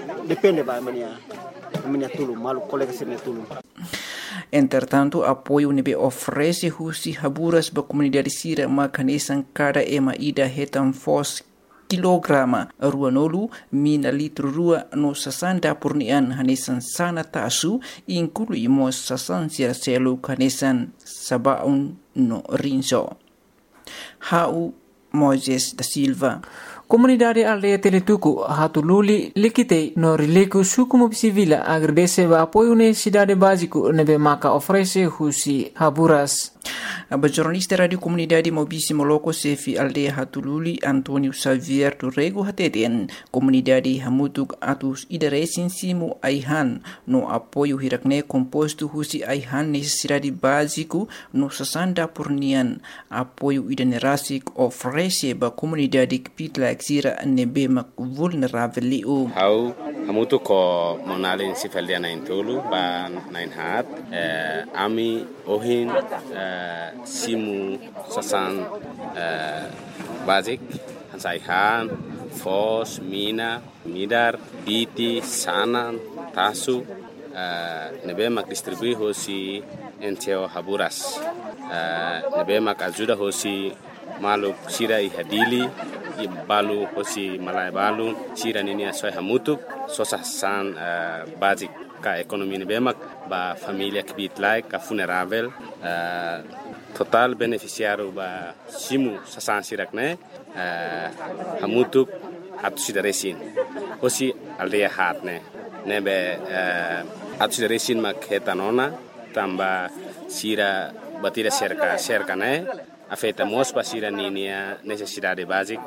depende ba mania tulum, malu colega se tulum. Entretanto, apoio nebe oferece husi haburas ba comunidade sira makanesan cada ema ida hetan fos kilograma ruanolu mina litro rua no sasanda purnian hanesan sana tasu inclui mos sasan sira selu hanesan sabaun no rinso. Hau Moises da Silva. Comunidade aldeia Teletuku, Hatululi, Likitei, no Riliku, Sukumu Civila, agradece o apoio na cidade básico, nebe maka oferece husi haburas. A jornalista Radio Comunidade Mobisi Moloko Sefi aldeia Hatululi, Antônio Xavier do Rego Hateten, comunidade Hamutuk Atus Idaresin Simu Aihan, no apoio hirakne composto husi Aihan necessidade básico no sasanda pornian, apoio idanerasik oferece ba comunidade Kpitla Xira nebe mak vulnerável liu. Hau hamutu ko monalin sifeldia na intulu ba nain hat ami ohin simu sasan basic hansaihan fos mina midar biti sanan tasu nebe mak distribui hosi enteo haburas nebe mak ajuda hosi maluk sira ihadili balu hosi malai balu sira nini asoi hamutuk sosasan basic ka ekonomi nebe mak ba familia Kbitlai ka vulnerável total beneficiário ba simu sasan sirakne hamutuk atu sidaresin hosi aldeia hatne nebe atu sidaresin mak hetanona tamba sira batira cerca ne afeta mos ba sira ninia necessidade basic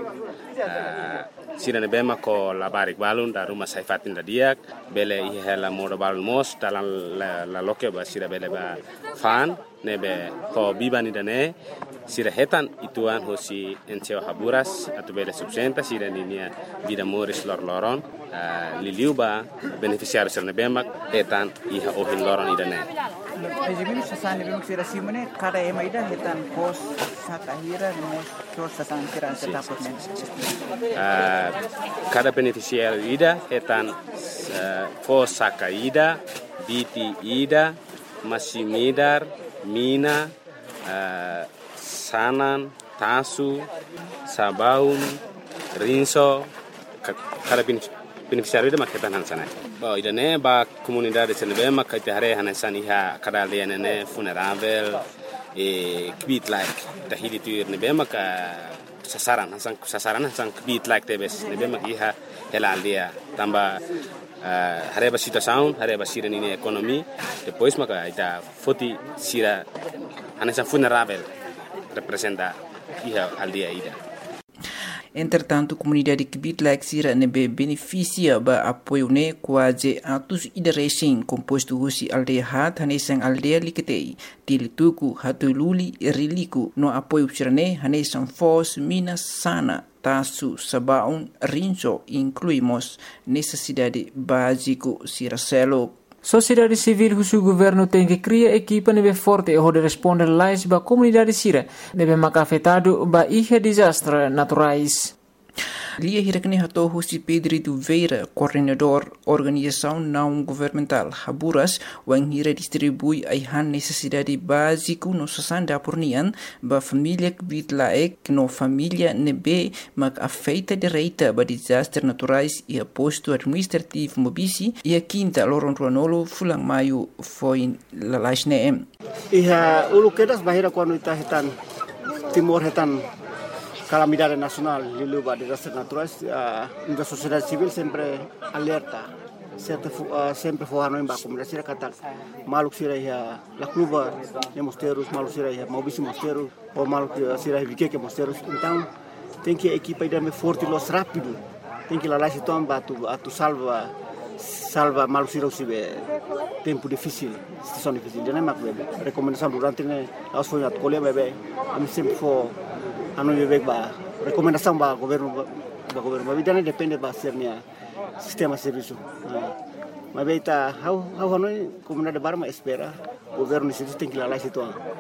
sira ne bema ko labarik balun da rumah saifatin da diak bele ihela modo balun mos dalam la loke ba sira bele ba fan nebe ko bibani dane sira hetan ituan hosi enteo haburas atu bele subsenta sira ninia vida moris loron liliu ba beneficiário sira ne bema hetan iha ohin loron idane. Ejimini sasan lebih sira simone kada ema ida hetan pos sakahira no sasan sira setaput men. Cada beneficiário ida hetan pos sakaida, biti ida, masimidar, mina, sanan, tasu, sabaun, rinso, cada beneficiário ida maketan hansana. Ba idane ba comunidade senebe makate hare hanesan iha kada lianene vulnerável Kbitlai tahili tuir nebe maka sasaran hasan Kbitlai tebes nebe mak iha hela aldia tamba hare ba situação hare ba sira nini ekonomi depois maka ita foti sira hanesan vulnerável representa iha aldia ida. Entretanto, comunidade Kbitlai Xira nebe beneficia ba apoio ne quase atus idaresin composto husi aldeia hat hanesan aldeia Likitei, Tilituku, Hatululi, Riliku, no apoio sirane hanesan fos, mina sana, tasu, sabaun, rinso, incluímos necessidade básico siracelo. Sociedade civil husu governo tem que criar equipa nebe forte e hode responder lais ba comunidade sira nebe mak afetado ba ihe desastre naturais. Lia hirakne hato husi Pedro Veira, coordenador organização não governamental Haburas, wang hira distribui aihan necessidade básico no sasanda pornian ba família Kbitlai no família nebe mak afeita direita ba desastre naturais e posto administrativo Mobisi e a quinta loron ruanolo fulang maio foi lalashne. Iha ulu kedas bahira quando ita hetan timor hetan calamidade nacional lilu ba desastres naturais a sociedade civil sempre alerta sempre forno em ba comunidade sira kata maluk sira ya la cluba de mosteiros maluk sira ya Mobisi mosteiros ou maluk sira que mosteiros então tem que equipa ida me forte los rápido tem que lá se tomba tu salva maluk sira usibe tempo difícil situação difícil já não é bebe recomendação durante né aos foi at colher bebe am sempre for anu bebek ba recomendação ba governo mas vida depende ba sernya sistema serviço mas beita how hanoi comunidade barma espera governo isso tem que lá situ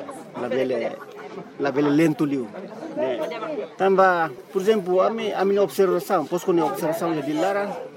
la belle lento liu né tamba por exemplo a minha observação posso com observação de Lara